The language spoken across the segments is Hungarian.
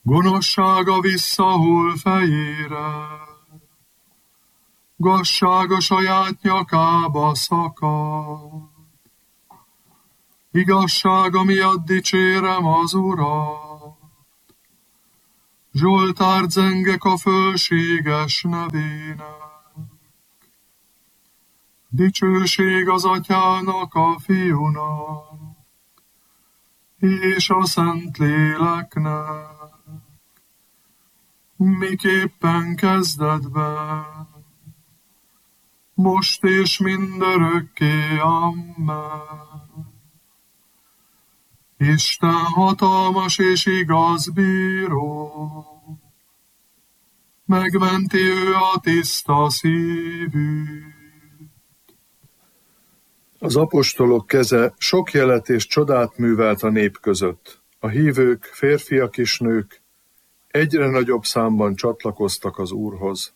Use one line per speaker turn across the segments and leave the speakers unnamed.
Gonoszsága visszahol fejére, gazsága saját nyakába szakad. Igazsága miatt dicsérem az Urat, Zsoltárt zengek a fölséges nevének. Dicsőség az Atyának, a Fiúnak, és a Szentléleknek, miképpen kezdetben, most és mindörökké. Amen. Isten hatalmas és igaz bíró, megmenti ő a tiszta szívűt.
Az apostolok keze sok jelet és csodát művelt a nép között. A hívők, férfiak és nők egyre nagyobb számban csatlakoztak az Úrhoz.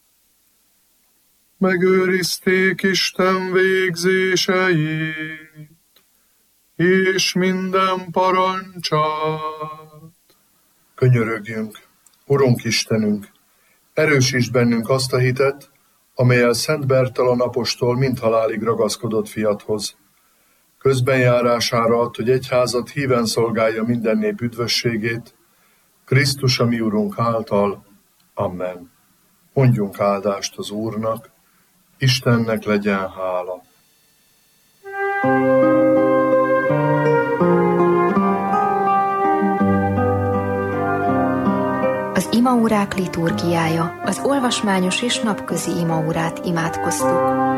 Megőrizték Isten végzéseit, és minden parancsát.
Könyörögjünk, Urunk Istenünk, erősíts bennünk azt a hitet, amellyel Szent Bertalan apostol mindhalálig ragaszkodott fiathoz. Közbenjárására add, hogy egyházat híven szolgálja minden nép üdvösségét, Krisztus a mi Urunk által. Amen. Mondjunk áldást az Úrnak, Istennek legyen hála.
Az imaórák liturgiája, az olvasmányos és napközi imaórát imádkoztuk.